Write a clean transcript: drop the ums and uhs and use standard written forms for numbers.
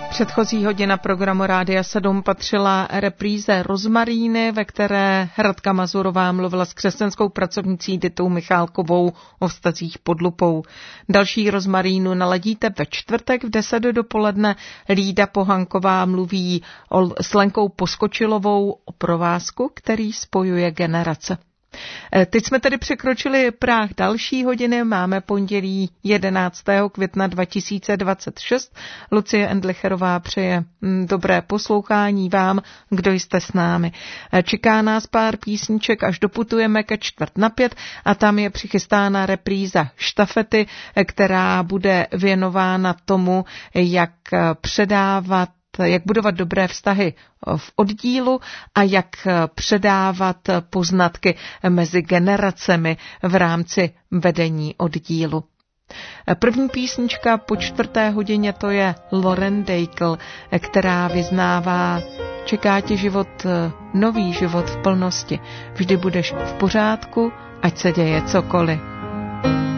Předchozí hodina programu Rádia 7 patřila repríze Rozmaríny, ve které Radka Mazurová mluvila s křesťanskou pracovnicí Ditou Michálkovou o vztazích pod lupou. Další Rozmarínu naladíte ve čtvrtek v 10 dopoledne. Lída Pohanková mluví s Lenkou Poskočilovou o provázku, který spojuje generace. Teď jsme tedy překročili práh další hodiny, máme pondělí 11. května 2026. Lucie Endlicherová přeje dobré poslouchání vám, kdo jste s námi. Čeká nás pár písniček, až doputujeme ke 4:45 a tam je přichystána repríza Štafety, která bude věnována tomu, jak budovat dobré vztahy v oddílu a jak předávat poznatky mezi generacemi v rámci vedení oddílu. První písnička po 4. hodině to je Lauren Daigle, která vyznává: čeká tě život, nový život v plnosti. Vždy budeš v pořádku, ať se děje cokoliv.